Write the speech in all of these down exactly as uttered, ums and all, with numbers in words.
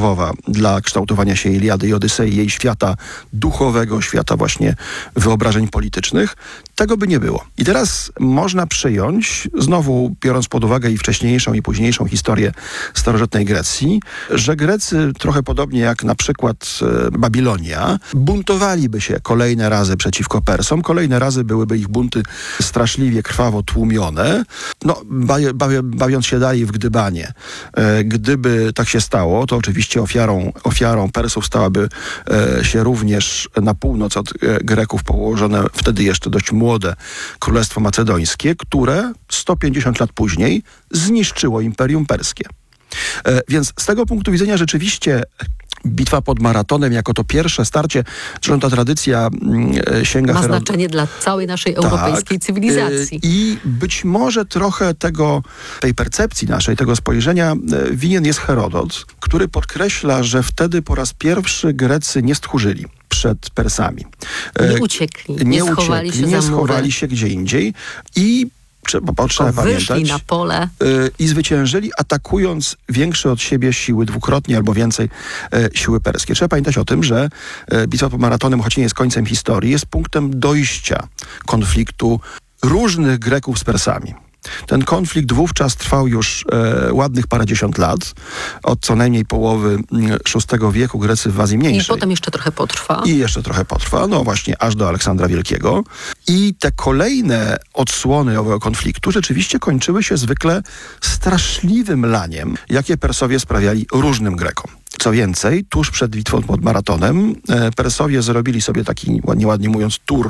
podstawowa dla kształtowania się Iliady i Odysei, jej świata duchowego, świata właśnie wyobrażeń politycznych, tego by nie było. I teraz można przyjąć, znowu biorąc pod uwagę i wcześniejszą, i późniejszą historię starożytnej Grecji, że Grecy, trochę podobnie jak na przykład Babilonia, buntowaliby się kolejne razy przeciwko Persom, kolejne razy byłyby ich bunty straszliwie, krwawo tłumione, no, bawi, bawiąc się dalej w gdybanie. Gdyby tak się stało, to oczywiście ofiarą, ofiarą Persów stałaby się również na północ od Greków położone wtedy jeszcze dość młode Królestwo Macedońskie, które sto pięćdziesiąt lat później zniszczyło Imperium Perskie. Więc z tego punktu widzenia rzeczywiście bitwa pod Maratonem jako to pierwsze starcie, zresztą ta tradycja y, sięga... Ma Herod... znaczenie dla całej naszej tak, europejskiej cywilizacji. Y, I być może trochę tego, tej percepcji naszej, tego spojrzenia y, winien jest Herodot, który podkreśla, że wtedy po raz pierwszy Grecy nie stchórzyli przed Persami. Nie uciekli, nie, nie schowali uciekli, się nie za schowali mury. się gdzie indziej i Trzeba, trzeba wyszli pamiętać, na pole y, i zwyciężyli, atakując większe od siebie siły, dwukrotnie albo więcej y, siły perskie. Trzeba pamiętać o tym, że y, bitwa pod Maratonem, choć nie jest końcem historii, jest punktem dojścia konfliktu różnych Greków z Persami. Ten konflikt wówczas trwał już e, ładnych parędziesiąt lat. Od co najmniej połowy szóstego wieku Grecy w Azji Mniejszej. I potem jeszcze trochę potrwa. I jeszcze trochę potrwa, no właśnie aż do Aleksandra Wielkiego. I te kolejne odsłony owego konfliktu rzeczywiście kończyły się zwykle straszliwym laniem, jakie Persowie sprawiali różnym Grekom. Co więcej, tuż przed bitwą pod Maratonem e, Persowie zrobili sobie taki, ładnie, ładnie mówiąc, tur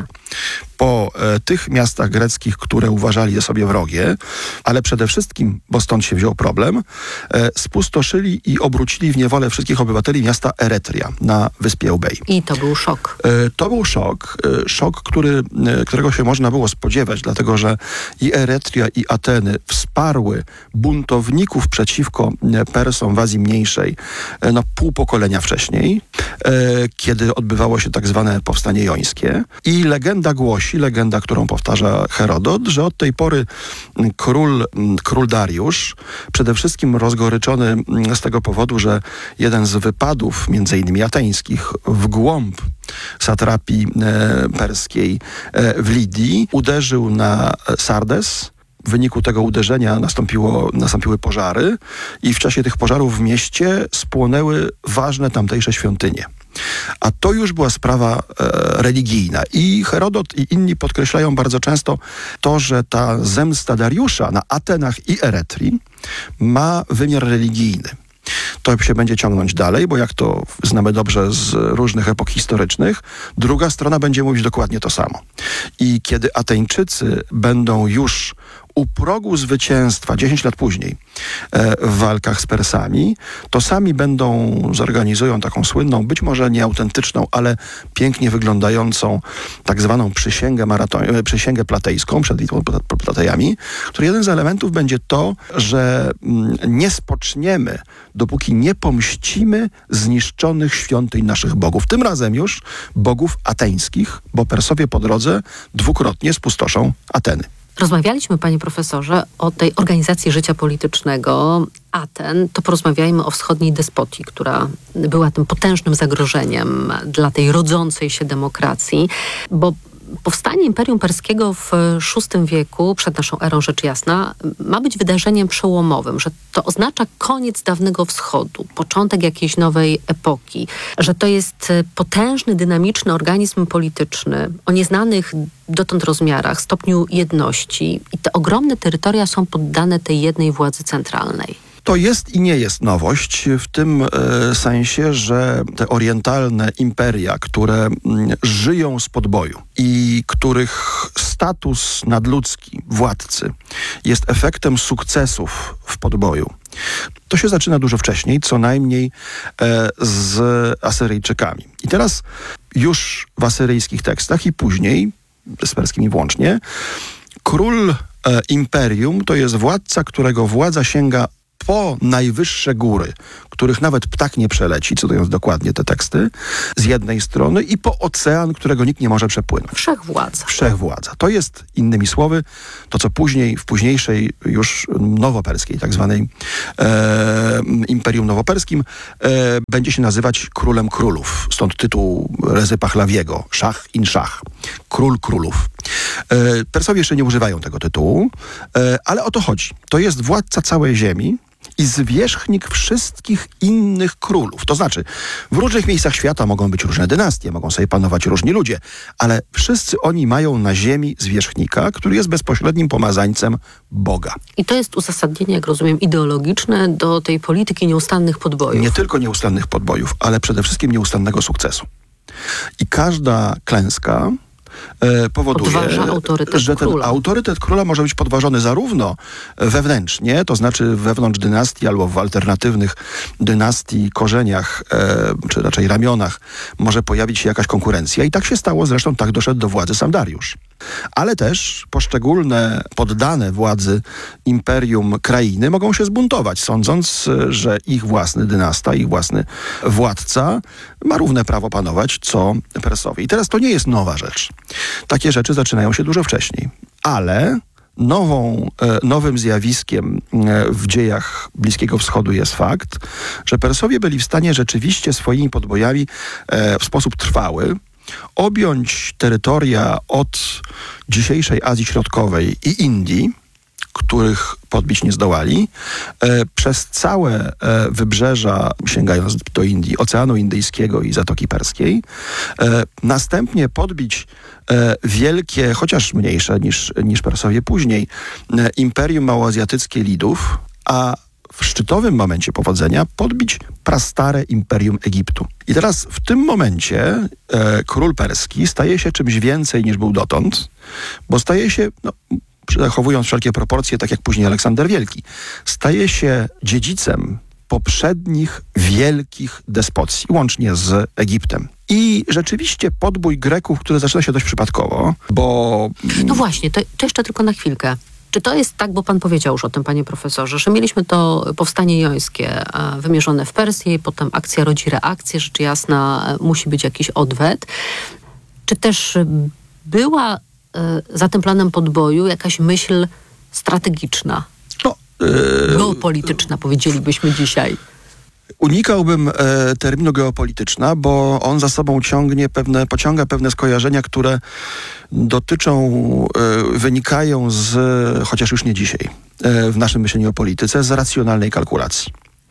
po e, tych miastach greckich, które uważali je sobie wrogie, ale przede wszystkim, bo stąd się wziął problem, e, spustoszyli i obrócili w niewolę wszystkich obywateli miasta Eretria na wyspie Eubei. I to był szok. E, to był szok, e, szok, który, e, którego się można było spodziewać, dlatego że i Eretria, i Ateny wsparły buntowników przeciwko e, Persom w Azji Mniejszej e, no pół pokolenia wcześniej, e, kiedy odbywało się tak zwane powstanie jońskie. I legenda głosi, legenda, którą powtarza Herodot, że od tej pory król, król Dariusz, przede wszystkim rozgoryczony z tego powodu, że jeden z wypadów, między innymi ateńskich, w głąb satrapii e, perskiej e, w Lidii, uderzył na Sardes. W wyniku tego uderzenia nastąpiło, nastąpiły pożary i w czasie tych pożarów w mieście spłonęły ważne tamtejsze świątynie. A to już była sprawa e, religijna. I Herodot i inni podkreślają bardzo często to, że ta zemsta Dariusza na Atenach i Eretrii ma wymiar religijny. To się będzie ciągnąć dalej, bo jak to znamy dobrze z różnych epok historycznych, druga strona będzie mówić dokładnie to samo. I kiedy Ateńczycy będą już u progu zwycięstwa, dziesięć lat później, e, w walkach z Persami, to sami będą, zorganizują taką słynną, być może nieautentyczną, ale pięknie wyglądającą tak zwaną przysięgę, maraton, przysięgę platejską przed bitwą Platejami, który jeden z elementów będzie to, że mm, nie spoczniemy, dopóki nie pomścimy zniszczonych świątyń naszych bogów. Tym razem już bogów ateńskich, bo Persowie po drodze dwukrotnie spustoszą Ateny. Rozmawialiśmy, panie profesorze, o tej organizacji życia politycznego Aten. To porozmawiajmy o wschodniej despotii, która była tym potężnym zagrożeniem dla tej rodzącej się demokracji, bo powstanie Imperium Perskiego w szóstym wieku, przed naszą erą rzecz jasna, ma być wydarzeniem przełomowym, że to oznacza koniec dawnego wschodu, początek jakiejś nowej epoki, że to jest potężny, dynamiczny organizm polityczny o nieznanych dotąd rozmiarach, stopniu jedności i te ogromne terytoria są poddane tej jednej władzy centralnej. To jest i nie jest nowość w tym e, sensie, że te orientalne imperia, które m, żyją z podboju i których status nadludzki, władcy, jest efektem sukcesów w podboju, to się zaczyna dużo wcześniej, co najmniej e, z Asyryjczykami. I teraz już w asyryjskich tekstach i później, z perskimi włącznie, król e, imperium to jest władca, którego władza sięga po najwyższe góry, których nawet ptak nie przeleci, cytując dokładnie te teksty, z jednej strony, i po ocean, którego nikt nie może przepłynąć. Wszechwładza. Wszechwładza. To jest, innymi słowy, to co później, w późniejszej już nowoperskiej, tak zwanej e, Imperium Nowoperskim, e, będzie się nazywać Królem Królów. Stąd tytuł Rezy Pahlawiego, Szach in Szach. Król Królów. E, Persowie jeszcze nie używają tego tytułu, e, ale o to chodzi. To jest władca całej ziemi i zwierzchnik wszystkich innych królów. To znaczy, w różnych miejscach świata mogą być różne dynastie, mogą sobie panować różni ludzie, ale wszyscy oni mają na ziemi zwierzchnika, który jest bezpośrednim pomazańcem Boga. I to jest uzasadnienie, jak rozumiem, ideologiczne do tej polityki nieustannych podbojów. Nie tylko nieustannych podbojów, ale przede wszystkim nieustannego sukcesu. I każda klęska e, powoduje, Podważa autorytet że ten króla. autorytet króla może być podważony zarówno wewnętrznie, to znaczy wewnątrz dynastii albo w alternatywnych dynastii korzeniach, e, czy raczej ramionach może pojawić się jakaś konkurencja. I tak się stało, zresztą tak doszedł do władzy sam Dariusz. Ale też poszczególne poddane władzy imperium krainy mogą się zbuntować, sądząc, że ich własny dynasta, ich własny władca ma równe prawo panować co Persowie. I teraz to nie jest nowa rzecz. Takie rzeczy zaczynają się dużo wcześniej. Ale nową, nowym zjawiskiem w dziejach Bliskiego Wschodu jest fakt, że Persowie byli w stanie rzeczywiście swoimi podbojami w sposób trwały objąć terytoria od dzisiejszej Azji Środkowej i Indii, których podbić nie zdołali, e, przez całe e, wybrzeża, sięgając do Indii, Oceanu Indyjskiego i Zatoki Perskiej, e, następnie podbić e, wielkie, chociaż mniejsze niż, niż Persowie później, e, imperium małoazjatyckie Lidów, a w szczytowym momencie powodzenia podbić prastare imperium Egiptu. I teraz w tym momencie e, król perski staje się czymś więcej niż był dotąd, bo staje się, no, zachowując wszelkie proporcje, tak jak później Aleksander Wielki, staje się dziedzicem poprzednich wielkich despocji, łącznie z Egiptem. I rzeczywiście podbój Greków, który zaczyna się dość przypadkowo, bo... No właśnie, to, to jeszcze tylko na chwilkę. Czy to jest tak, bo pan powiedział już o tym, panie profesorze, że mieliśmy to powstanie jońskie e, wymierzone w Persję, potem akcja rodzi reakcję, rzecz jasna, e, musi być jakiś odwet. Czy też była e, za tym planem podboju jakaś myśl strategiczna, No, yy... geopolityczna, powiedzielibyśmy dzisiaj? Unikałbym e, terminu geopolityczna, bo on za sobą ciągnie pewne, pociąga pewne skojarzenia, które dotyczą, e, wynikają z, chociaż już nie dzisiaj, e, w naszym myśleniu o polityce, z racjonalnej kalkulacji.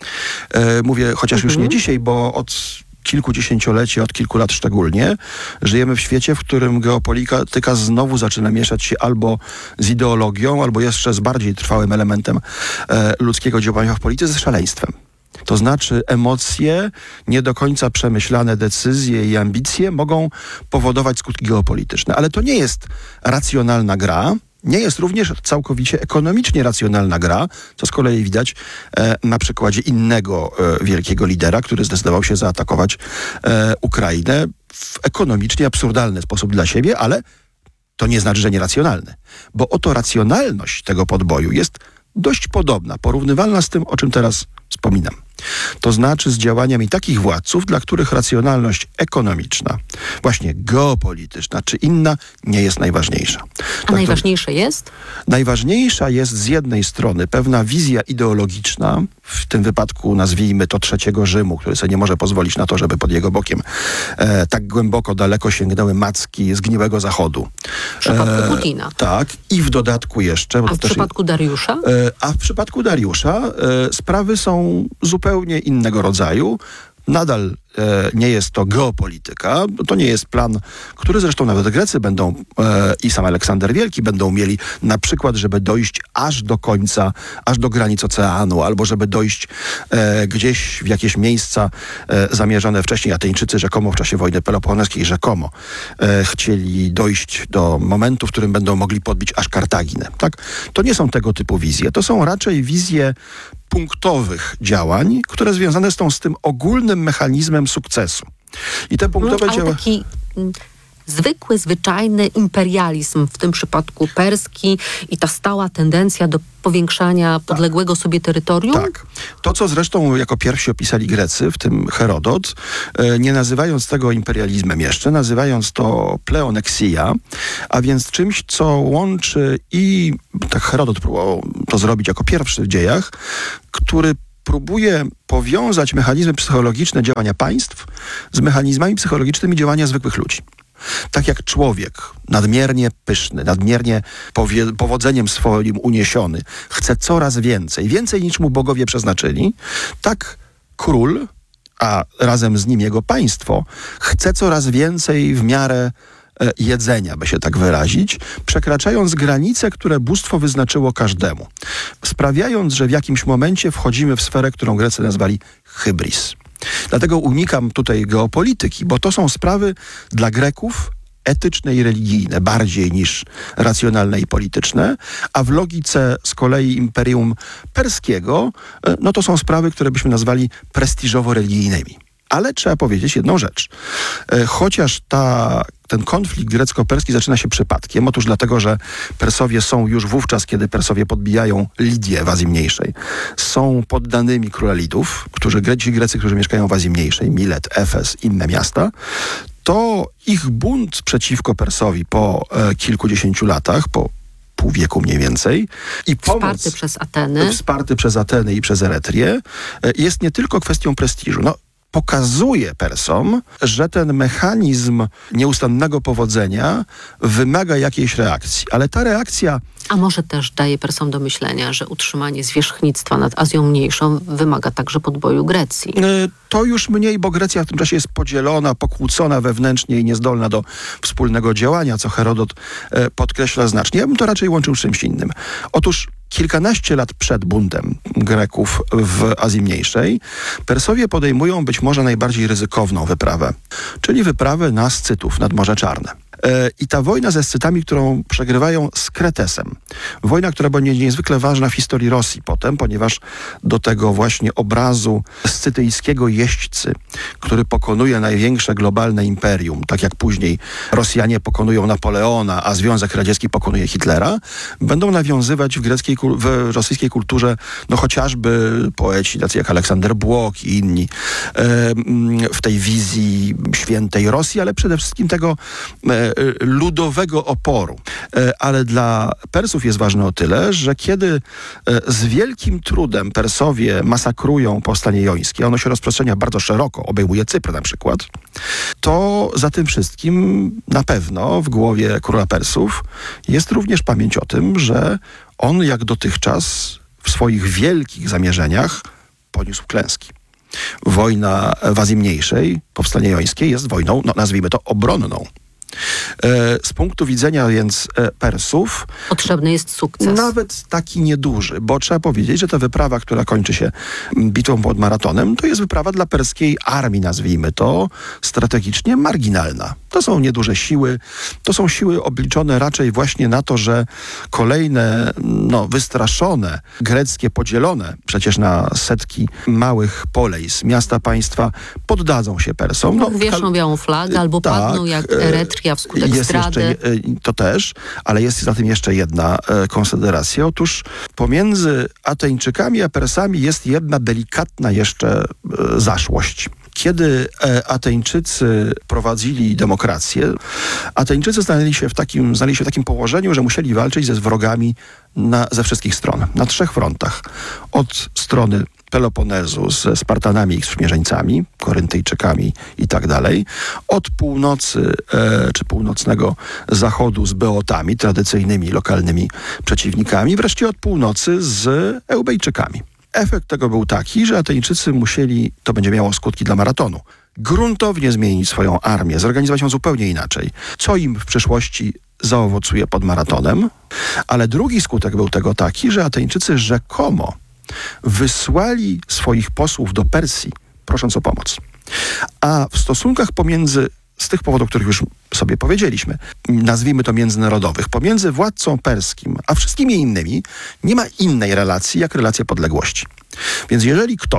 E, mówię chociaż Mhm. już nie dzisiaj, bo od kilku dziesięcioleci, od kilku lat szczególnie, żyjemy w świecie, w którym geopolityka znowu zaczyna mieszać się albo z ideologią, albo jeszcze z bardziej trwałym elementem e, ludzkiego działania w polityce, z szaleństwem. To znaczy emocje, nie do końca przemyślane decyzje i ambicje mogą powodować skutki geopolityczne. Ale to nie jest racjonalna gra, nie jest również całkowicie ekonomicznie racjonalna gra, co z kolei widać e, na przykładzie innego e, wielkiego lidera, który zdecydował się zaatakować e, Ukrainę w ekonomicznie absurdalny sposób dla siebie, ale to nie znaczy, że nieracjonalny. Bo oto racjonalność tego podboju jest dość podobna, porównywalna z tym, o czym teraz wspominam. To znaczy z działaniami takich władców, dla których racjonalność ekonomiczna, właśnie geopolityczna czy inna nie jest najważniejsza. A najważniejsze jest? Najważniejsza jest z jednej strony pewna wizja ideologiczna, w tym wypadku nazwijmy to trzeciego Rzymu, który sobie nie może pozwolić na to, żeby pod jego bokiem e, tak głęboko, daleko sięgnęły macki zgniłego Zachodu. W przypadku E, Putina. Tak. I w dodatku jeszcze... A w przypadku też, Dariusza? e, a w przypadku Dariusza e, sprawy są zupełnie innego rodzaju. Nadal e, nie jest to geopolityka, to nie jest plan, który zresztą nawet Grecy będą e, i sam Aleksander Wielki będą mieli na przykład, żeby dojść aż do końca, aż do granic oceanu, albo żeby dojść e, gdzieś w jakieś miejsca e, zamierzone wcześniej. Ateńczycy rzekomo w czasie wojny peloponeskiej rzekomo e, chcieli dojść do momentu, w którym będą mogli podbić aż Kartaginę. Tak? To nie są tego typu wizje. To są raczej wizje punktowych działań, które związane są z tym ogólnym mechanizmem sukcesu. I te punktowe Ale działania... taki zwykły, zwyczajny imperializm, w tym przypadku perski i ta stała tendencja do powiększania podległego sobie terytorium? Tak. To, co zresztą jako pierwsi opisali Grecy, w tym Herodot, nie nazywając tego imperializmem jeszcze, nazywając to pleoneksija, a więc czymś, co łączy i, tak Herodot próbował to zrobić jako pierwszy w dziejach, który próbuje powiązać mechanizmy psychologiczne działania państw z mechanizmami psychologicznymi działania zwykłych ludzi. Tak jak człowiek, nadmiernie pyszny, nadmiernie powie- powodzeniem swoim uniesiony, chce coraz więcej, więcej niż mu bogowie przeznaczyli, tak król, a razem z nim jego państwo, chce coraz więcej w miarę e, jedzenia, by się tak wyrazić, przekraczając granice, które bóstwo wyznaczyło każdemu. Sprawiając, że w jakimś momencie wchodzimy w sferę, którą Grecy nazwali hybris. Dlatego unikam tutaj geopolityki, bo to są sprawy dla Greków etyczne i religijne, bardziej niż racjonalne i polityczne, a w logice z kolei Imperium Perskiego, no to są sprawy, które byśmy nazwali prestiżowo-religijnymi. Ale trzeba powiedzieć jedną rzecz. Chociaż ta, ten konflikt grecko-perski zaczyna się przypadkiem, otóż dlatego, że Persowie są już wówczas, kiedy Persowie podbijają Lidię w Azji Mniejszej, są poddanymi króla Lidów, którzy, Greci, Grecy, którzy mieszkają w Azji Mniejszej, Milet, Efes, inne miasta, to ich bunt przeciwko Persowi po e, kilkudziesięciu latach, po pół wieku mniej więcej. I pomoc, wsparty przez Ateny. Wsparty przez Ateny i przez Eretrię, e, jest nie tylko kwestią prestiżu. No, pokazuje Persom, że ten mechanizm nieustannego powodzenia wymaga jakiejś reakcji. Ale ta reakcja... A może też daje Persom do myślenia, że utrzymanie zwierzchnictwa nad Azją Mniejszą wymaga także podboju Grecji. To już mniej, bo Grecja w tym czasie jest podzielona, pokłócona wewnętrznie i niezdolna do wspólnego działania, co Herodot podkreśla znacznie. Ja bym to raczej łączył z czymś innym. Otóż kilkanaście lat przed buntem Greków w Azji Mniejszej Persowie podejmują być może najbardziej ryzykowną wyprawę, czyli wyprawę na Scytów nad Morze Czarne. I ta wojna ze Scytami, którą przegrywają z Kretesem. Wojna, która będzie niezwykle ważna w historii Rosji potem, ponieważ do tego właśnie obrazu scytyjskiego jeźdźcy, który pokonuje największe globalne imperium, tak jak później Rosjanie pokonują Napoleona, a Związek Radziecki pokonuje Hitlera, będą nawiązywać w greckiej, w rosyjskiej kulturze no chociażby poeci tacy jak Aleksander Błok i inni w tej wizji świętej Rosji, ale przede wszystkim tego ludowego oporu. Ale dla Persów jest ważne o tyle, że kiedy z wielkim trudem Persowie masakrują powstanie jońskie, ono się rozprzestrzenia bardzo szeroko, obejmuje Cypr na przykład, to za tym wszystkim na pewno w głowie króla Persów jest również pamięć o tym, że on jak dotychczas w swoich wielkich zamierzeniach poniósł klęski. Wojna w Azji Mniejszej, powstanie jońskie, jest wojną, no nazwijmy to, obronną. Z punktu widzenia więc Persów potrzebny jest sukces. Nawet taki nieduży, bo trzeba powiedzieć, że ta wyprawa, która kończy się bitwą pod Maratonem, to jest wyprawa dla perskiej armii, nazwijmy to, strategicznie marginalna. To są nieduże siły, to są siły obliczone raczej właśnie na to, że kolejne, no, wystraszone, greckie, podzielone przecież na setki małych polejs, miasta, państwa, poddadzą się Persom. No, wieszą białą flagę albo tak, padną jak Eretria wskutek jest zdrady. Jeszcze, to też, ale jest za tym jeszcze jedna e, konsideracja. Otóż pomiędzy Ateńczykami a Persami jest jedna delikatna jeszcze e, zaszłość. Kiedy e, Ateńczycy prowadzili demokrację, Ateńczycy znaleźli się w takim, znaleźli się w takim położeniu, że musieli walczyć ze wrogami na, ze wszystkich stron, na trzech frontach. Od strony Peloponezu z Spartanami i ich sprzymierzeńcami, Koryntyjczykami i tak dalej. Od północy e, czy północnego zachodu z Beotami, tradycyjnymi, lokalnymi przeciwnikami. Wreszcie od północy z Eubejczykami. Efekt tego był taki, że Ateńczycy musieli, to będzie miało skutki dla maratonu, gruntownie zmienić swoją armię, zorganizować ją zupełnie inaczej, co im w przyszłości zaowocuje pod Maratonem. Ale drugi skutek był tego taki, że Ateńczycy rzekomo wysłali swoich posłów do Persji, prosząc o pomoc. A w stosunkach pomiędzy, z tych powodów, o których już sobie powiedzieliśmy, nazwijmy to międzynarodowych, pomiędzy władcą perskim a wszystkimi innymi nie ma innej relacji jak relacja podległości. Więc jeżeli ktoś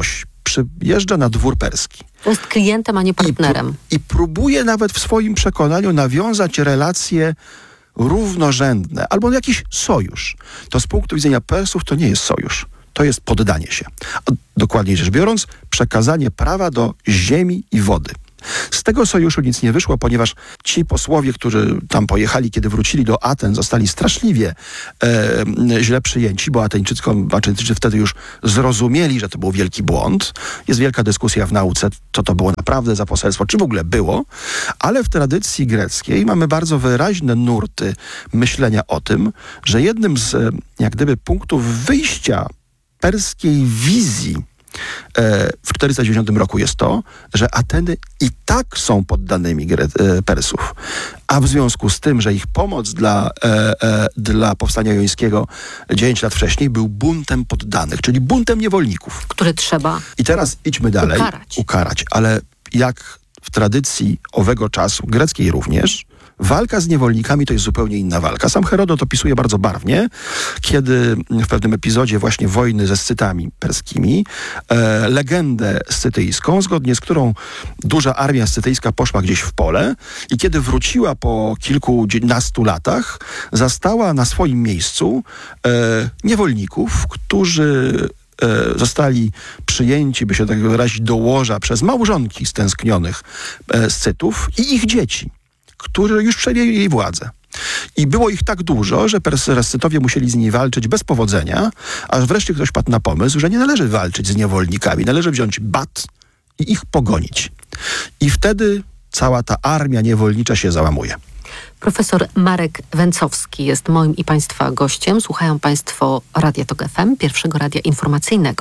przyjeżdża na dwór perski. To jest klientem, a nie partnerem. I, I próbuje nawet w swoim przekonaniu nawiązać relacje równorzędne albo jakiś sojusz. To z punktu widzenia Persów to nie jest sojusz. To jest poddanie się. A dokładniej rzecz biorąc, przekazanie prawa do ziemi i wody. Z tego sojuszu nic nie wyszło, ponieważ ci posłowie, którzy tam pojechali, kiedy wrócili do Aten, zostali straszliwie e, źle przyjęci, bo Ateńczycy, Ateńczycy wtedy już zrozumieli, że to był wielki błąd. Jest wielka dyskusja w nauce, co to było naprawdę za poselstwo, czy w ogóle było, ale w tradycji greckiej mamy bardzo wyraźne nurty myślenia o tym, że jednym z jak gdyby punktów wyjścia perskiej wizji w czterysta dziewięćdziesiątym roku jest to, że Ateny i tak są poddanymi Gre- Persów. A w związku z tym, że ich pomoc dla, e, e, dla powstania jońskiego dziesięć lat wcześniej był buntem poddanych, czyli buntem niewolników. Który trzeba I teraz idźmy dalej. ukarać. ukarać. Ale jak w tradycji owego czasu, greckiej również, walka z niewolnikami to jest zupełnie inna walka. Sam Herodot opisuje bardzo barwnie, kiedy w pewnym epizodzie właśnie wojny ze Scytami perskimi e, legendę scytyjską, zgodnie z którą duża armia scytyjska poszła gdzieś w pole i kiedy wróciła po kilkunastu latach, zastała na swoim miejscu e, niewolników, którzy E, zostali przyjęci, by się tak wyrazić, do łoża przez małżonki stęsknionych e, Scytów i ich dzieci, którzy już przejęli jej władzę. I było ich tak dużo, że Scytowie musieli z nimi walczyć bez powodzenia, aż wreszcie ktoś padł na pomysł, że nie należy walczyć z niewolnikami, należy wziąć bat i ich pogonić. I wtedy cała ta armia niewolnicza się załamuje. Profesor Marek Węcowski jest moim i Państwa gościem. Słuchają Państwo Radia Tok F M, pierwszego radia informacyjnego.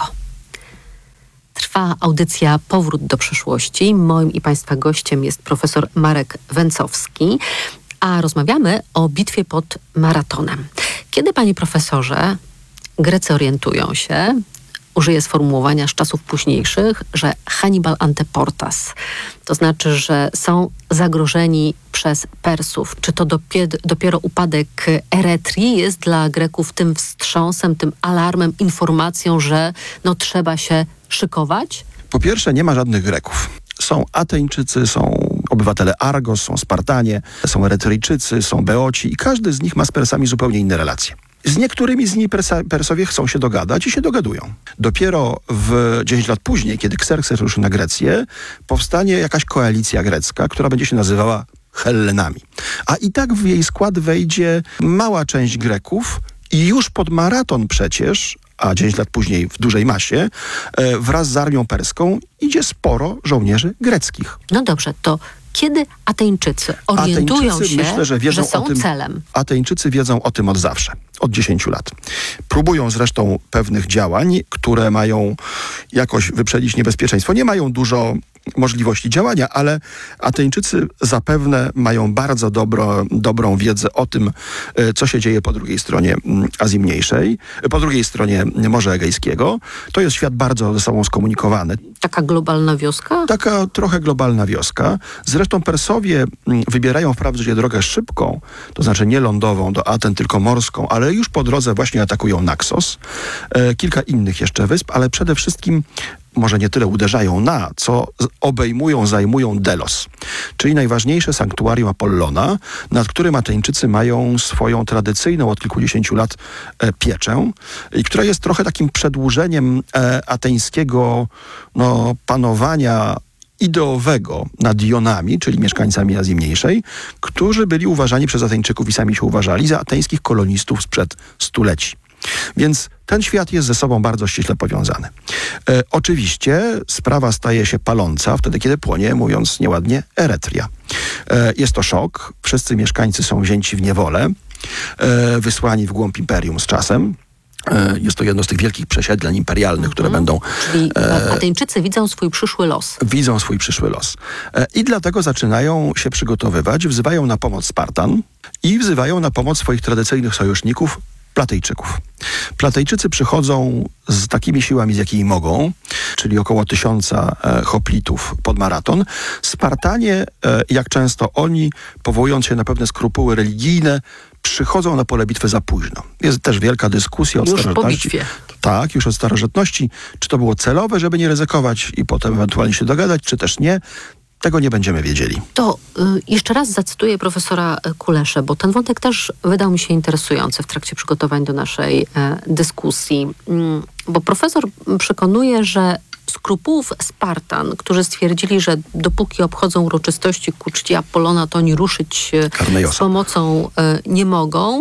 Trwa audycja Powrót do przyszłości. Moim i Państwa gościem jest profesor Marek Węcowski, a rozmawiamy o bitwie pod Maratonem. Kiedy, panie profesorze, Grecy orientują się, użyję sformułowania z czasów późniejszych, że Hannibal anteportas. To znaczy, że są zagrożeni przez Persów. Czy to dopie- dopiero upadek Eretrii jest dla Greków tym wstrząsem, tym alarmem, informacją, że no trzeba się szykować? Po pierwsze, nie ma żadnych Greków. Są Ateńczycy, są obywatele Argos, są Spartanie, są Eretryjczycy, są Beoci i każdy z nich ma z Persami zupełnie inne relacje. Z niektórymi z nich Persa, Persowie chcą się dogadać i się dogadują. Dopiero w dziesięć lat później, kiedy Kserkses ruszy na Grecję, powstanie jakaś koalicja grecka, która będzie się nazywała Hellenami. A i tak w jej skład wejdzie mała część Greków i już pod Maraton przecież, a dziesięć lat później w dużej masie, wraz z armią perską idzie sporo żołnierzy greckich. No dobrze, to kiedy Ateńczycy orientują Ateńczycy, się, myślę, że, wiedzą że są o tym, celem? Ateńczycy wiedzą o tym od zawsze, od dziesięciu lat. Próbują zresztą pewnych działań, które mają jakoś wyprzedzić niebezpieczeństwo. Nie mają dużo możliwości działania, ale Ateńczycy zapewne mają bardzo dobro, dobrą wiedzę o tym, co się dzieje po drugiej stronie Azji Mniejszej, po drugiej stronie Morza Egejskiego. To jest świat bardzo ze sobą skomunikowany. Taka globalna wioska? Taka trochę globalna wioska. Zresztą Persowie wybierają wprawdzie drogę szybką, to znaczy nie lądową do Aten, tylko morską, ale już po drodze właśnie atakują Naxos, e, kilka innych jeszcze wysp, ale przede wszystkim może nie tyle uderzają na, co obejmują, zajmują Delos, czyli najważniejsze sanktuarium Apollona, nad którym Ateńczycy mają swoją tradycyjną od kilkudziesięciu lat e, pieczę, i która jest trochę takim przedłużeniem e, ateńskiego no, panowania ideowego nad Jonami, czyli mieszkańcami Azji Mniejszej, którzy byli uważani przez Ateńczyków i sami się uważali za ateńskich kolonistów sprzed stuleci. Więc ten świat jest ze sobą bardzo ściśle powiązany. E, oczywiście sprawa staje się paląca wtedy, kiedy płonie, mówiąc nieładnie, Eretria. E, jest to szok. Wszyscy mieszkańcy są wzięci w niewolę, e, wysłani w głąb imperium z czasem. E, jest to jedno z tych wielkich przesiedleń imperialnych, które Mhm. będą... Czyli e, Ateńczycy widzą swój przyszły los. Widzą swój przyszły los. E, I dlatego zaczynają się przygotowywać, wzywają na pomoc Spartan i wzywają na pomoc swoich tradycyjnych sojuszników, Platejczyków. Platejczycy przychodzą z takimi siłami, z jakimi mogą, czyli około tysiąca e, hoplitów pod Maraton. Spartanie, e, jak często oni, powołując się na pewne skrupuły religijne, przychodzą na pole bitwy za późno. Jest też wielka dyskusja od Już po starożytności. bitwie. Tak, już od starożytności. Czy to było celowe, żeby nie ryzykować i potem ewentualnie się dogadać, czy też nie? Tego nie będziemy wiedzieli. To y, jeszcze raz zacytuję profesora Kuleszę, bo ten wątek też wydał mi się interesujący w trakcie przygotowań do naszej y, dyskusji. Y, bo profesor przekonuje, że skrupułów Spartan, którzy stwierdzili, że dopóki obchodzą uroczystości ku czci Apollona, to oni ruszyć y, Karnejosa. z pomocą y, nie mogą,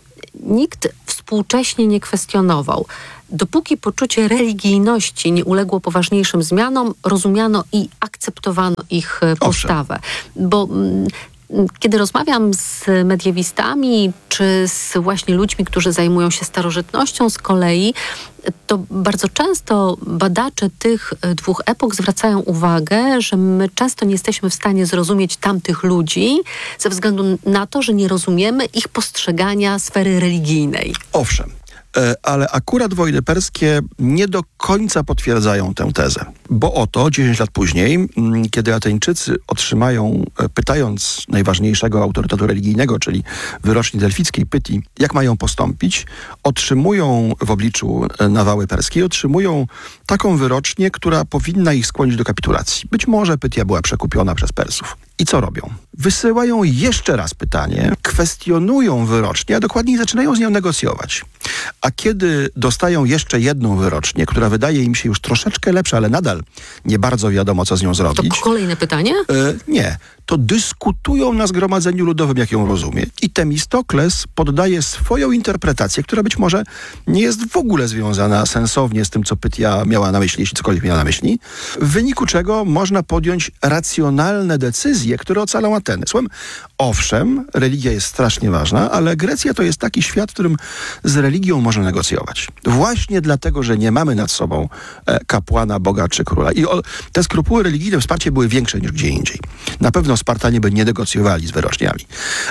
nikt współcześnie nie kwestionował. Dopóki poczucie religijności nie uległo poważniejszym zmianom, rozumiano i akceptowano ich e, postawę. Bo mm, kiedy rozmawiam z mediewistami, czy z właśnie ludźmi, którzy zajmują się starożytnością z kolei, to bardzo często badacze tych dwóch epok zwracają uwagę, że my często nie jesteśmy w stanie zrozumieć tamtych ludzi ze względu na to, że nie rozumiemy ich postrzegania sfery religijnej. Owszem. Ale akurat wojny perskie nie do końca potwierdzają tę tezę. Bo oto dziesięć lat później, kiedy Ateńczycy otrzymają, pytając najważniejszego autorytetu religijnego, czyli wyroczni delfickiej Pytii, jak mają postąpić, otrzymują w obliczu nawały perskiej, otrzymują taką wyrocznię, która powinna ich skłonić do kapitulacji. Być może Pytia była przekupiona przez Persów. I co robią? Wysyłają jeszcze raz pytanie, kwestionują wyrocznię, a dokładniej zaczynają z nią negocjować. A kiedy dostają jeszcze jedną wyrocznię, która wydaje im się już troszeczkę lepsza, ale nadal nie bardzo wiadomo, co z nią zrobić. To kolejne pytanie? E, nie. To dyskutują na zgromadzeniu ludowym, jak ją rozumie. I Temistokles poddaje swoją interpretację, która być może nie jest w ogóle związana sensownie z tym, co Pytia miała na myśli, jeśli cokolwiek miała na myśli, w wyniku czego można podjąć racjonalne decyzje, które ocalą Ateny. Słowem, owszem, religia jest strasznie ważna, ale Grecja to jest taki świat, w którym z religią można negocjować. Właśnie dlatego, że nie mamy nad sobą e, kapłana, boga czy króla. I o, te skrupuły religijne wsparcie były większe niż gdzie indziej. Na pewno Spartanie by nie negocjowali z wyroczniami.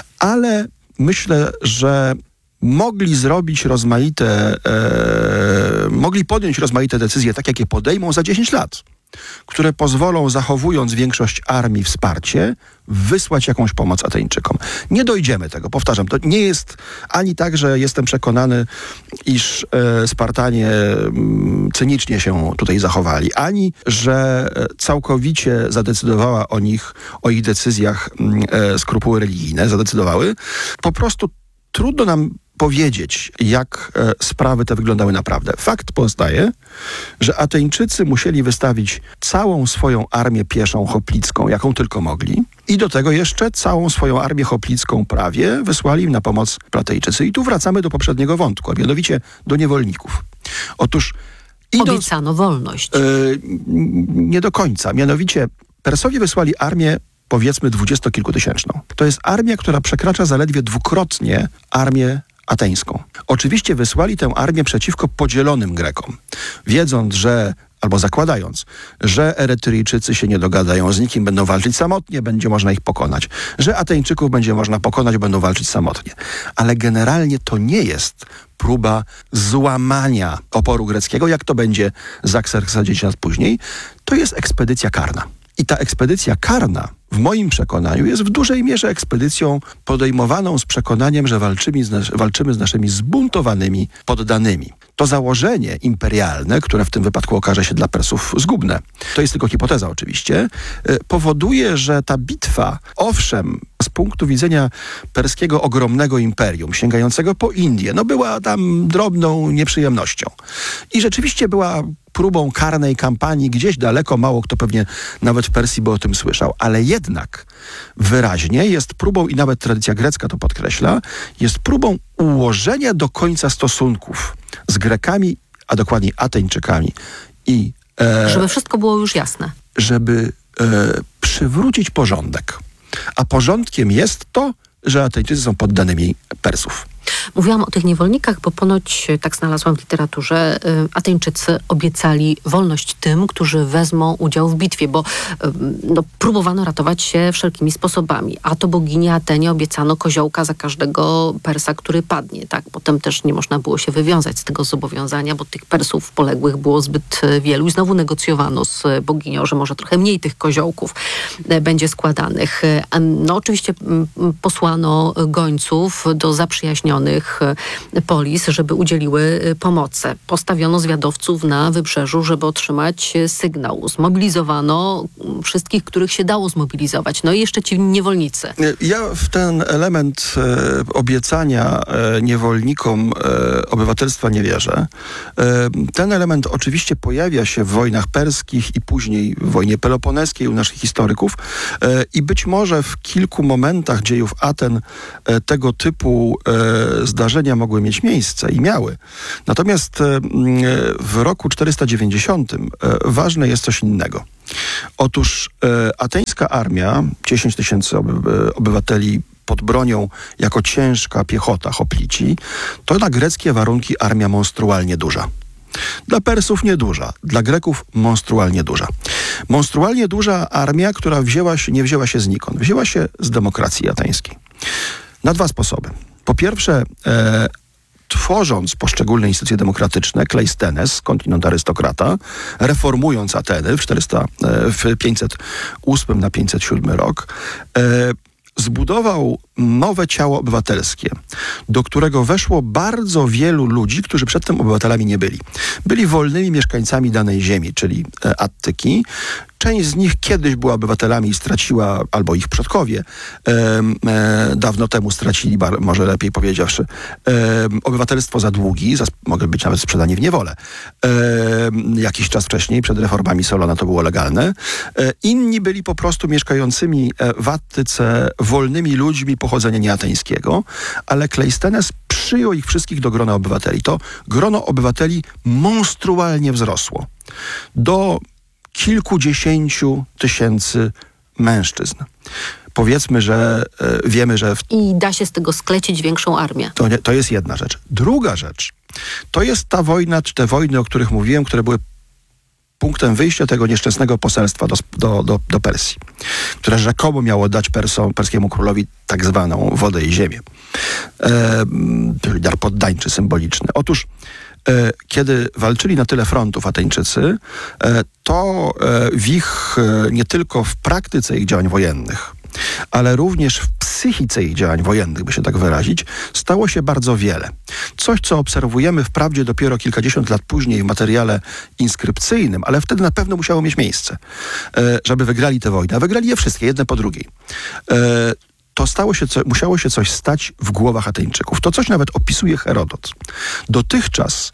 Ale myślę, że mogli zrobić rozmaite, e, mogli podjąć rozmaite decyzje, tak jakie podejmą za dziesięć lat, które pozwolą, zachowując większość armii, wsparcie, wysłać jakąś pomoc Ateńczykom. Nie dojdziemy tego, powtarzam, to nie jest ani tak, że jestem przekonany, iż e, Spartanie m, cynicznie się tutaj zachowali, ani, że całkowicie zadecydowała o nich, o ich decyzjach m, e, skrupuły religijne, zadecydowały. Po prostu trudno nam powiedzieć, jak e, sprawy te wyglądały naprawdę. Fakt pozostaje, że Ateńczycy musieli wystawić całą swoją armię pieszą hoplicką, jaką tylko mogli, i do tego jeszcze całą swoją armię hoplicką prawie wysłali im na pomoc Platejczycy. I tu wracamy do poprzedniego wątku, a mianowicie do niewolników. Otóż idąc, Obiecano wolność. E, nie do końca. Mianowicie Persowie wysłali armię, powiedzmy, dwudziestokilkutysięczną. To jest armia, która przekracza zaledwie dwukrotnie armię ateńską. Oczywiście wysłali tę armię przeciwko podzielonym Grekom, wiedząc, że, albo zakładając, że Eretryjczycy się nie dogadają, z nikim będą walczyć samotnie, będzie można ich pokonać, że Ateńczyków będzie można pokonać, będą walczyć samotnie. Ale generalnie to nie jest próba złamania oporu greckiego, jak to będzie za Xerxesa dziesięć lat później. To jest ekspedycja karna. I ta ekspedycja karna, w moim przekonaniu, jest w dużej mierze ekspedycją podejmowaną z przekonaniem, że walczymy z, nas- walczymy z naszymi zbuntowanymi poddanymi. To założenie imperialne, które w tym wypadku okaże się dla Persów zgubne, to jest tylko hipoteza oczywiście, y, powoduje, że ta bitwa, owszem, z punktu widzenia perskiego ogromnego imperium, sięgającego po Indię, no była tam drobną nieprzyjemnością. I rzeczywiście była próbą karnej kampanii gdzieś daleko, mało kto pewnie nawet w Persji by o tym słyszał, ale jednak wyraźnie jest próbą, i nawet tradycja grecka to podkreśla, jest próbą ułożenia do końca stosunków z Grekami, a dokładniej Ateńczykami i e, Żeby wszystko było już jasne. żeby e, przywrócić porządek. A porządkiem jest to, że Ateńczycy są poddanymi Persów. Mówiłam o tych niewolnikach, bo ponoć, tak znalazłam w literaturze, Ateńczycy obiecali wolność tym, którzy wezmą udział w bitwie, bo no, próbowano ratować się wszelkimi sposobami. A to bogini Atenie obiecano koziołka za każdego Persa, który padnie. Tak? Potem też nie można było się wywiązać z tego zobowiązania, bo tych Persów poległych było zbyt wielu i znowu negocjowano z boginią, że może trochę mniej tych koziołków będzie składanych. No oczywiście posłano gońców do zaprzyjaźnionych polis, żeby udzieliły pomocy. Postawiono zwiadowców na wybrzeżu, żeby otrzymać sygnał. Zmobilizowano wszystkich, których się dało zmobilizować. No i jeszcze ci niewolnicy. Ja w ten element e, obiecania e, niewolnikom e, obywatelstwa nie wierzę. E, ten element oczywiście pojawia się w wojnach perskich i później w wojnie peloponeskiej u naszych historyków e, i być może w kilku momentach dziejów Aten e, tego typu e, zdarzenia mogły mieć miejsce i miały. Natomiast e, w roku czterysta dziewięćdziesiątym e, ważne jest coś innego. Otóż e, ateńska armia, dziesięć tysięcy oby, obywateli pod bronią jako ciężka piechota hoplici, to na greckie warunki armia monstrualnie duża. Dla Persów nieduża, dla Greków monstrualnie duża. Monstrualnie duża armia, która wzięła się, nie wzięła się znikąd, wzięła się z demokracji ateńskiej. Na dwa sposoby. Po pierwsze, e, tworząc poszczególne instytucje demokratyczne, Kleisthenes, kontinent arystokrata, reformując Ateny w, czterysta, w pięćset ósmy na pięćset siódmy rok, e, zbudował nowe ciało obywatelskie, do którego weszło bardzo wielu ludzi, którzy przedtem obywatelami nie byli. Byli wolnymi mieszkańcami danej ziemi, czyli e, Attyki. Część z nich kiedyś była obywatelami i straciła, albo ich przodkowie e, e, dawno temu stracili, bar, może lepiej powiedziawszy, e, obywatelstwo za długi, za, mogą być nawet sprzedani w niewolę. E, jakiś czas wcześniej, przed reformami Solona, to było legalne. E, inni byli po prostu mieszkającymi w Attyce wolnymi ludźmi pochodzenia nieateńskiego, ale Kleisthenes przyjął ich wszystkich do grona obywateli. To grono obywateli monstrualnie wzrosło. Do kilkudziesięciu tysięcy mężczyzn. Powiedzmy, że e, wiemy, że... W... I da się z tego sklecić większą armię. To, nie, to jest jedna rzecz. Druga rzecz, to jest ta wojna, czy te wojny, o których mówiłem, które były punktem wyjścia tego nieszczęsnego poselstwa do, do, do, do Persji, które rzekomo miało dać Persom, perskiemu królowi tak zwaną wodę i ziemię. E, dar poddańczy, symboliczny. Otóż e, kiedy walczyli na tyle frontów Ateńczycy, e, to e, w ich, e, nie tylko w praktyce ich działań wojennych, ale również w psychice ich działań wojennych, by się tak wyrazić, stało się bardzo wiele. Coś, co obserwujemy wprawdzie dopiero kilkadziesiąt lat później w materiale inskrypcyjnym, ale wtedy na pewno musiało mieć miejsce, żeby wygrali tę wojnę. A wygrali je wszystkie, jedne po drugiej. To stało się, co, musiało się coś stać w głowach Ateńczyków. To coś nawet opisuje Herodot. Dotychczas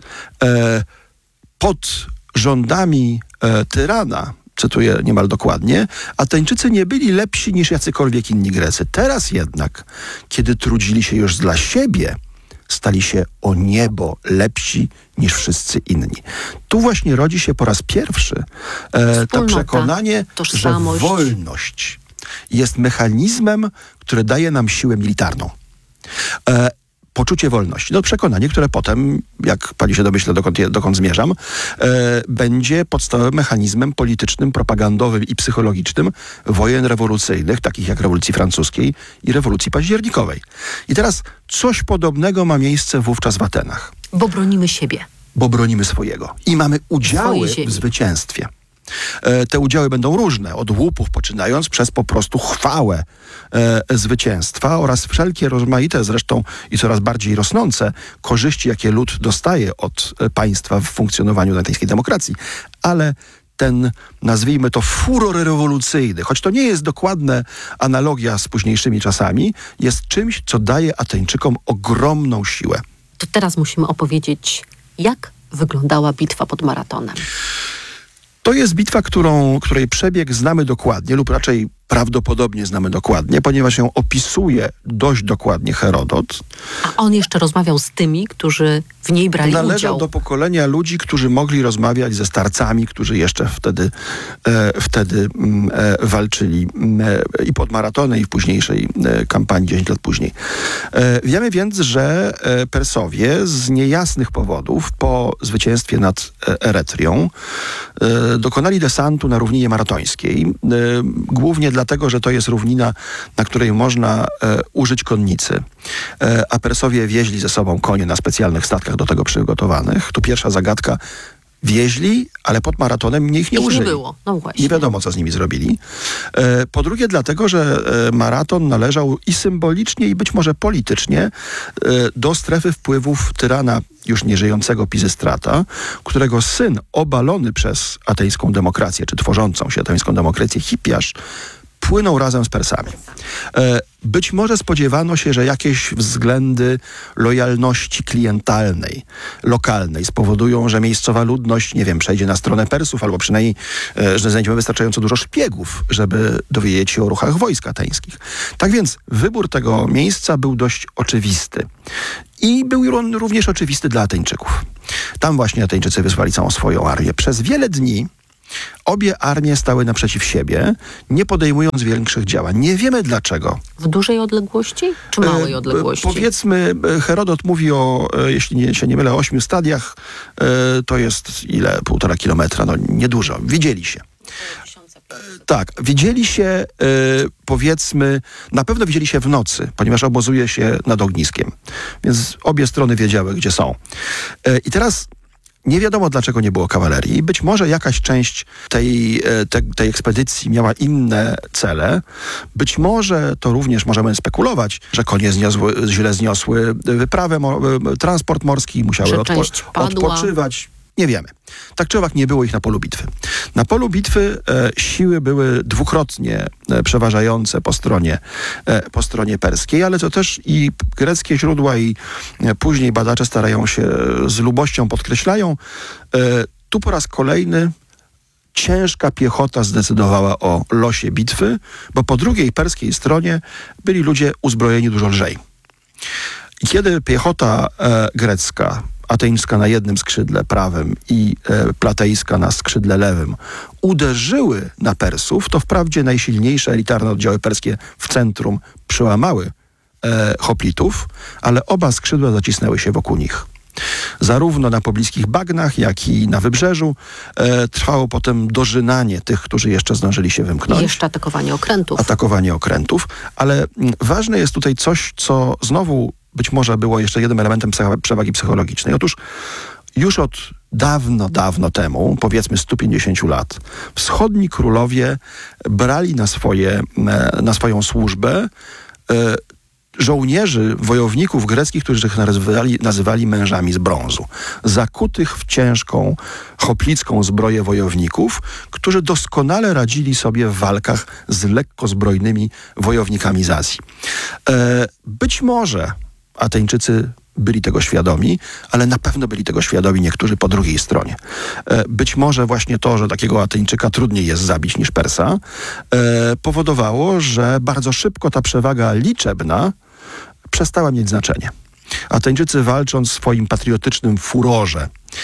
pod rządami tyrana, cytuję niemal dokładnie, Ateńczycy nie byli lepsi niż jacykolwiek inni Grecy. Teraz jednak, kiedy trudzili się już dla siebie, stali się o niebo lepsi niż wszyscy inni. Tu właśnie rodzi się po raz pierwszy e, to przekonanie, tożsamość, że wolność jest mechanizmem, który daje nam siłę militarną. E, Poczucie wolności. No przekonanie, które potem, jak pani się domyśla, dokąd, dokąd zmierzam, e, będzie podstawowym mechanizmem politycznym, propagandowym i psychologicznym wojen rewolucyjnych, takich jak rewolucji francuskiej i rewolucji październikowej. I teraz coś podobnego ma miejsce wówczas w Atenach. Bo bronimy siebie. Bo bronimy swojego. I mamy udziały w zwycięstwie. Te udziały będą różne, od łupów poczynając przez po prostu chwałę e, zwycięstwa oraz wszelkie rozmaite zresztą i coraz bardziej rosnące korzyści, jakie lud dostaje od e, państwa w funkcjonowaniu ateńskiej demokracji. Ale ten, nazwijmy to, furor rewolucyjny, choć to nie jest dokładna analogia z późniejszymi czasami, jest czymś, co daje Ateńczykom ogromną siłę. To teraz musimy opowiedzieć, jak wyglądała bitwa pod Maratonem. To jest bitwa, którą, której przebieg znamy dokładnie, lub raczej prawdopodobnie znamy dokładnie, ponieważ ją opisuje dość dokładnie Herodot. A on jeszcze rozmawiał z tymi, którzy w niej brali Należał udział. do pokolenia ludzi, którzy mogli rozmawiać ze starcami, którzy jeszcze wtedy, e, wtedy e, walczyli e, i pod Maratonem, i w późniejszej e, kampanii, dziesięć lat później. E, wiemy więc, że e, Persowie z niejasnych powodów po zwycięstwie nad e, Eretrią e, dokonali desantu na równinie maratońskiej. E, głównie dlatego, że to jest równina, na której można e, użyć konnicy. E, a Persowie wieźli ze sobą konie na specjalnych statkach do tego przygotowanych. Tu pierwsza zagadka. Wieźli, ale pod Maratonem ich nie Ich użyli. nie było, no właśnie. Nie wiadomo, co z nimi zrobili. E, po drugie, dlatego, że e, Maraton należał i symbolicznie, i być może politycznie e, do strefy wpływów tyrana już nieżyjącego Pizystrata, którego syn, obalony przez ateńską demokrację, czy tworzącą się ateńską demokrację, Hippiasz, płynął razem z Persami. E, być może spodziewano się, że jakieś względy lojalności klientalnej, lokalnej spowodują, że miejscowa ludność, nie wiem, przejdzie na stronę Persów, albo przynajmniej, e, że znajdziemy wystarczająco dużo szpiegów, żeby dowiedzieć się o ruchach wojsk ateńskich. Tak więc wybór tego miejsca był dość oczywisty. I był on również oczywisty dla Ateńczyków. Tam właśnie Ateńczycy wysłali całą swoją armię. Przez wiele dni obie armie stały naprzeciw siebie, nie podejmując większych działań. Nie wiemy dlaczego. W dużej odległości czy małej E, odległości? Powiedzmy, Herodot mówi o, e, jeśli nie, się nie mylę, o ośmiu stadiach. E, to jest ile? Półtora kilometra. No niedużo. Widzieli się. Tak, widzieli się, e, powiedzmy, na pewno widzieli się w nocy, ponieważ obozuje się nad ogniskiem. Więc obie strony wiedziały, gdzie są. E, I teraz nie wiadomo, dlaczego nie było kawalerii. Być może jakaś część tej, te, tej ekspedycji miała inne cele. Być może, to również możemy spekulować, że konie zniosły, źle zniosły wyprawę, mo, transport morski, musiały odpo- odpoczywać. Nie wiemy. Tak czy owak nie było ich na polu bitwy. Na polu bitwy e, siły były dwukrotnie e, przeważające po stronie, e, po stronie perskiej, ale to też i greckie źródła, i e, później badacze starają się, z lubością podkreślają. E, tu po raz kolejny ciężka piechota zdecydowała o losie bitwy, bo po drugiej perskiej stronie byli ludzie uzbrojeni dużo lżej. I kiedy piechota e, grecka, ateńska na jednym skrzydle prawym i e, platejska na skrzydle lewym, uderzyły na Persów, to wprawdzie najsilniejsze elitarne oddziały perskie w centrum przełamały e, hoplitów, ale oba skrzydła zacisnęły się wokół nich. Zarówno na pobliskich bagnach, jak i na wybrzeżu e, trwało potem dożynanie tych, którzy jeszcze zdążyli się wymknąć. I jeszcze atakowanie okrętów. Atakowanie okrętów, ale m, ważne jest tutaj coś, co znowu być może było jeszcze jednym elementem psych- przewagi psychologicznej. Otóż już od dawno, dawno temu, powiedzmy stu pięćdziesięciu lat, wschodni królowie brali na, swoje, na swoją służbę e, żołnierzy, wojowników greckich, którzy ich nazywali, nazywali mężami z brązu. Zakutych w ciężką, hoplicką zbroję wojowników, którzy doskonale radzili sobie w walkach z lekko zbrojnymi wojownikami z Azji. E, być może Ateńczycy byli tego świadomi, ale na pewno byli tego świadomi niektórzy po drugiej stronie. E, być może właśnie to, że takiego Ateńczyka trudniej jest zabić niż Persa, e, powodowało, że bardzo szybko ta przewaga liczebna przestała mieć znaczenie. Ateńczycy, walcząc w swoim patriotycznym furorze,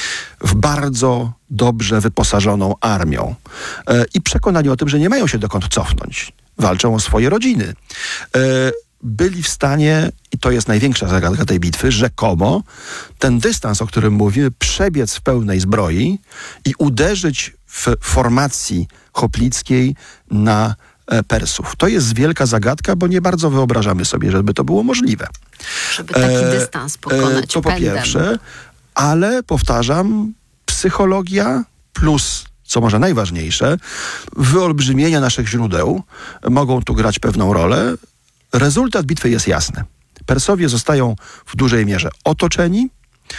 w bardzo dobrze wyposażoną armią e, i przekonani o tym, że nie mają się dokąd cofnąć, walczą o swoje rodziny, e, byli w stanie, i to jest największa zagadka tej bitwy, rzekomo ten dystans, o którym mówimy, przebiec w pełnej zbroi i uderzyć w formacji hoplickiej na e, Persów. To jest wielka zagadka, bo nie bardzo wyobrażamy sobie, żeby to było możliwe. Żeby taki e, dystans pokonać e, To po pędem. pierwsze, ale powtarzam, psychologia plus, co może najważniejsze, wyolbrzymienia naszych źródeł mogą tu grać pewną rolę. Rezultat bitwy jest jasny. Persowie zostają w dużej mierze otoczeni,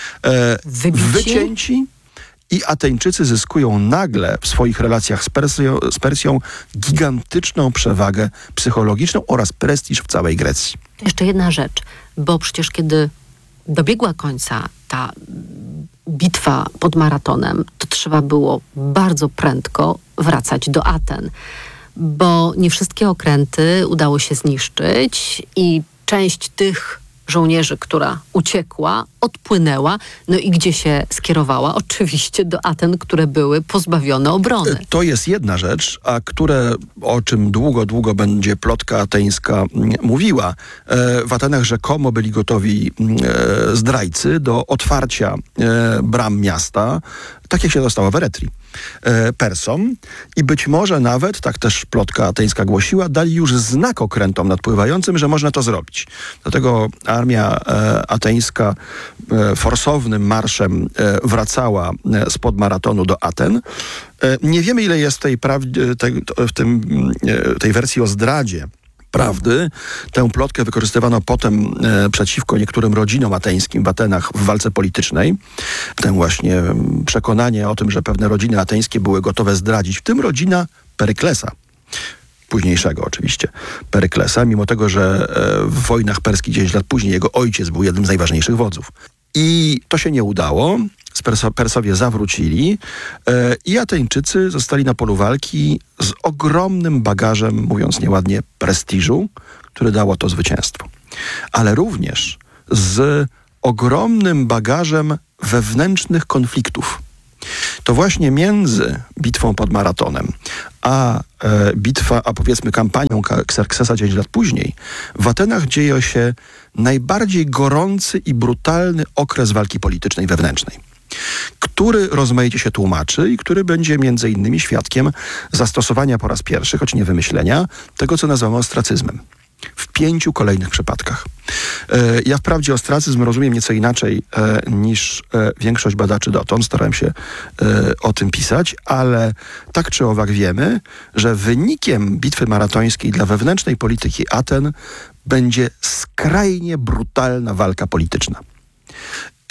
e, wycięci i Ateńczycy zyskują nagle w swoich relacjach z Persją, z Persją gigantyczną przewagę psychologiczną oraz prestiż w całej Grecji. To jeszcze jedna rzecz, bo przecież kiedy dobiegła końca ta bitwa pod Maratonem, to trzeba było bardzo prędko wracać do Aten. bo nie wszystkie okręty udało się zniszczyć i część tych żołnierzy, która uciekła, odpłynęła, no i gdzie się skierowała? Oczywiście do Aten, które były pozbawione obrony. To jest jedna rzecz, a które, o czym długo, długo będzie plotka ateńska mówiła. W Atenach rzekomo byli gotowi zdrajcy do otwarcia bram miasta, tak jak się dostało w Eretrii, Persom, i być może nawet, tak też plotka ateńska głosiła, dali już znak okrętom nadpływającym, że można to zrobić. Dlatego armia ateńska forsownym marszem wracała spod maratonu do Aten. Nie wiemy, ile jest tej, praw- tej, w tym, tej wersji o zdradzie prawdy. Tę plotkę wykorzystywano potem e, przeciwko niektórym rodzinom ateńskim w Atenach w walce politycznej. Tę właśnie przekonanie o tym, że pewne rodziny ateńskie były gotowe zdradzić, w tym rodzina Peryklesa. Późniejszego oczywiście Peryklesa, mimo tego, że e, w wojnach perskich dziesięć lat później jego ojciec był jednym z najważniejszych wodzów. I to się nie udało. Perso- Persowie zawrócili e, i Ateńczycy zostali na polu walki z ogromnym bagażem, mówiąc nieładnie, prestiżu, który dało to zwycięstwo. Ale również z ogromnym bagażem wewnętrznych konfliktów. To właśnie między bitwą pod Maratonem a e, bitwa, a powiedzmy kampanią Xerxesa dziesięć lat później, w Atenach dzieje się najbardziej gorący i brutalny okres walki politycznej wewnętrznej, który rozmaicie się tłumaczy i który będzie między innymi świadkiem zastosowania po raz pierwszy, choć nie wymyślenia, tego, co nazywamy ostracyzmem. W pięciu kolejnych przypadkach. E, ja wprawdzie ostracyzm rozumiem nieco inaczej e, niż e, większość badaczy dotąd. Starałem się e, o tym pisać, ale tak czy owak wiemy, że wynikiem bitwy maratońskiej dla wewnętrznej polityki Aten będzie skrajnie brutalna walka polityczna. E,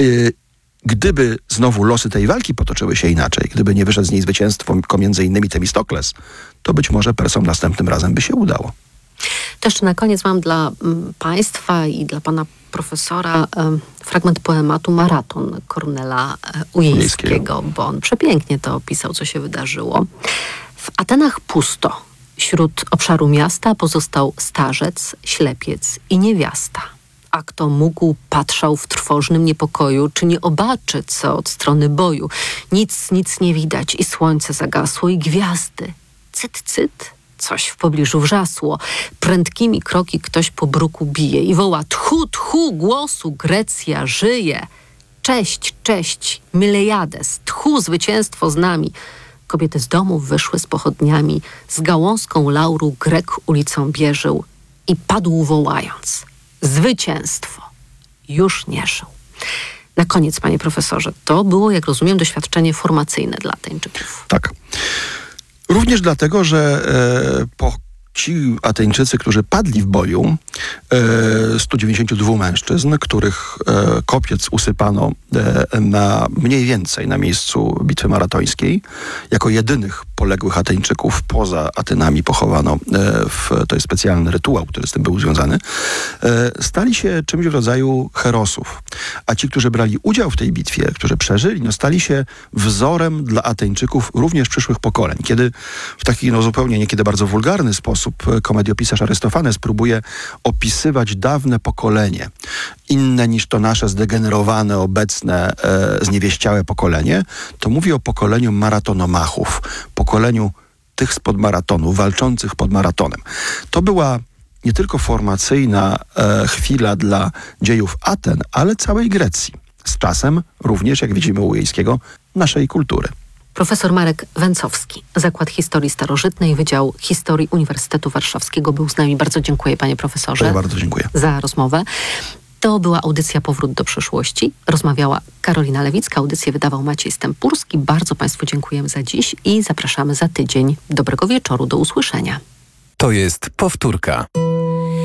Gdyby znowu losy tej walki potoczyły się inaczej, gdyby nie wyszedł z niej zwycięstwo między innymi Temistokles, to być może Persom następnym razem by się udało. To jeszcze na koniec mam dla m, Państwa i dla Pana Profesora e, fragment poematu Maraton Kornela e, Ujejskiego, bo on przepięknie to opisał, co się wydarzyło. W Atenach pusto. Wśród obszaru miasta pozostał starzec, ślepiec i niewiasta. A kto mógł, patrzał w trwożnym niepokoju, czy nie obaczy, co od strony boju. Nic, nic nie widać i słońce zagasło i gwiazdy. Cyt, cyt, coś w pobliżu wrzasło. Prędkimi kroki ktoś po bruku bije i woła: tchu, tchu, głosu, Grecja żyje. Cześć, cześć, Milejades, tchu, zwycięstwo z nami. Kobiety z domów wyszły z pochodniami, z gałązką lauru Grek ulicą bieżył i padł wołając: zwycięstwo już nie żył. Na koniec, panie profesorze, to było, jak rozumiem, doświadczenie formacyjne dla Ateńczyków. Tak. Również dlatego, że e, po ci Ateńczycy, którzy padli w boju, e, stu dziewięćdziesięciu dwóch mężczyzn, których e, kopiec usypano e, na mniej więcej na miejscu bitwy maratońskiej, jako jedynych poległych Ateńczyków poza Atenami pochowano, e, w, to jest specjalny rytuał, który z tym był związany, e, stali się czymś w rodzaju herosów. A ci, którzy brali udział w tej bitwie, którzy przeżyli, no, stali się wzorem dla Ateńczyków również przyszłych pokoleń. Kiedy w taki no, zupełnie niekiedy bardzo wulgarny sposób komediopisarz Arystofanes próbuje opisywać dawne pokolenie, inne niż to nasze zdegenerowane, obecne, e, zniewieściałe pokolenie, to mówi o pokoleniu maratonomachów, pokoleniu tych spod maratonu, walczących pod maratonem. To była nie tylko formacyjna e, chwila dla dziejów Aten, ale całej Grecji. Z czasem również, jak widzimy u Ujejskiego, naszej kultury. Profesor Marek Węcowski, Zakład Historii Starożytnej, Wydział Historii Uniwersytetu Warszawskiego, był z nami. Bardzo dziękuję, panie profesorze. Ja bardzo dziękuję. Za rozmowę. To była audycja Powrót do przyszłości. Rozmawiała Karolina Lewicka. Audycję wydawał Maciej Stępurski. Bardzo państwu dziękujemy za dziś i zapraszamy za tydzień. Dobrego wieczoru. Do usłyszenia. To jest powtórka.